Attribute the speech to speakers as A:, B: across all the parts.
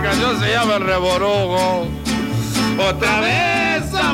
A: canción se llama El Reborujo. Otra vez a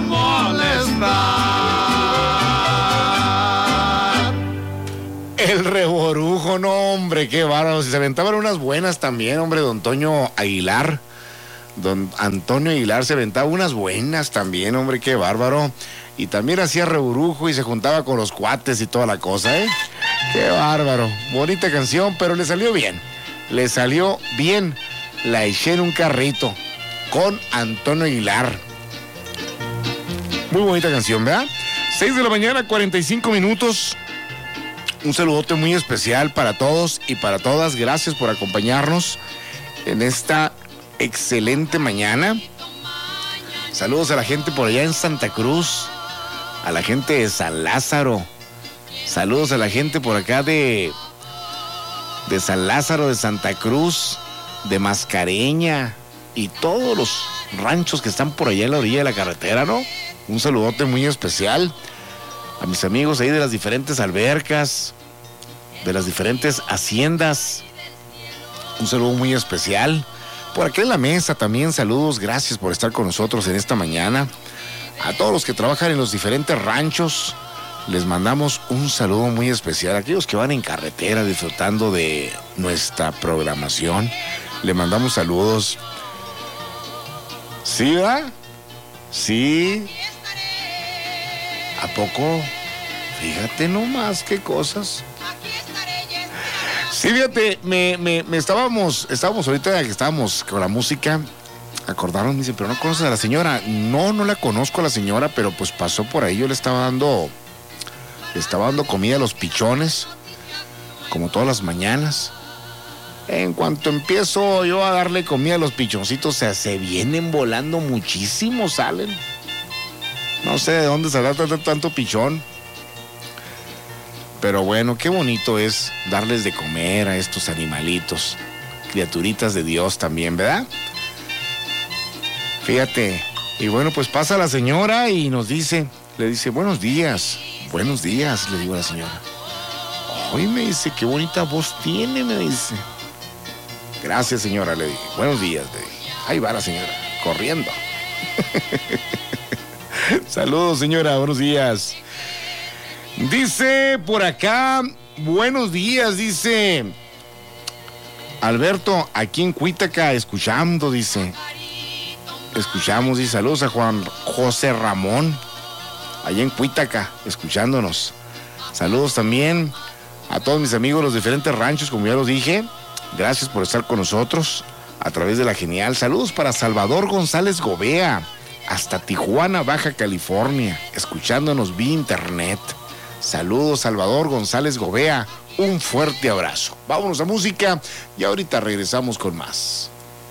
A: molestar.
B: El Reborujo, no, hombre, qué bárbaro. Se aventaban unas buenas también, hombre, don Antonio Aguilar. Don Antonio Aguilar se aventaba unas buenas también, hombre, qué bárbaro. Y también hacía Reborujo y se juntaba con los cuates y toda la cosa, ¿eh? Qué bárbaro. Bonita canción, pero le salió bien. Le salió bien. La eché en un carrito con Antonio Aguilar. Muy bonita canción, ¿verdad? 6 de la mañana, 45 minutos. Un saludote muy especial para todos y para todas. Gracias por acompañarnos en esta excelente mañana. Saludos a la gente por allá en Santa Cruz, a la gente de San Lázaro. Saludos a la gente por acá de San Lázaro, de Santa Cruz, de Mascareña y todos los ranchos que están por allá en la orilla de la carretera, ¿no? Un saludote muy especial a mis amigos ahí de las diferentes albercas, de las diferentes haciendas. Un saludo muy especial. Por aquí en la mesa también saludos, gracias por estar con nosotros en esta mañana. A todos los que trabajan en los diferentes ranchos, les mandamos un saludo muy especial. A aquellos que van en carretera disfrutando de nuestra programación, le mandamos saludos. ¿Sí, va? Sí. ¿A poco? Fíjate nomás qué cosas. Sí, fíjate, estábamos ahorita que estábamos con la música, acordaron, dice, pero no conoces a la señora. No la conozco a la señora, pero pues pasó por ahí. Yo le estaba dando comida a los pichones, como todas las mañanas. En cuanto empiezo yo a darle comida a los pichoncitos, se vienen volando muchísimo, salen. No sé de dónde saldrá tanto pichón. Pero bueno, qué bonito es darles de comer a estos animalitos, criaturitas de Dios también, ¿verdad? Fíjate, y bueno, pues pasa la señora y le dice, buenos días, le digo a la señora. Hoy me dice, qué bonita voz tiene, me dice. Gracias, señora, le dije, buenos días, le dije. Ahí va la señora, corriendo. Saludos, señora, buenos días. Dice por acá, buenos días, dice Alberto, aquí en Cuitaca, escuchamos, dice, saludos a Juan José Ramón, allá en Cuitaca, escuchándonos. Saludos también a todos mis amigos de los diferentes ranchos, como ya los dije, gracias por estar con nosotros a través de la genial. Saludos para Salvador González Gobea, hasta Tijuana, Baja California, escuchándonos vía internet. Saludos, Salvador González Gobea. Un fuerte abrazo. Vámonos a música y ahorita regresamos con más.